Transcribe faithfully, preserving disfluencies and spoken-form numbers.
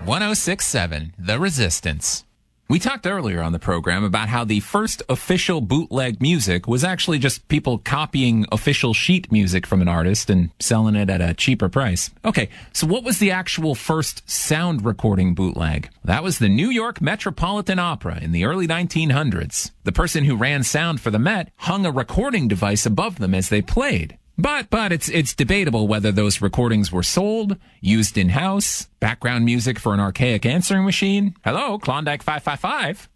one oh six point seven, The Resistance. We talked earlier on the program about how the first official bootleg music was actually just people copying official sheet music from an artist and selling it at a cheaper price. Okay, so what was the actual first sound recording bootleg? That was the New York Metropolitan Opera in the early nineteen hundreds. The person who ran sound for the Met hung a recording device above them as they played. But, but it's, it's debatable whether those recordings were sold, used in-house, background music for an archaic answering machine. Hello, Klondike five five five.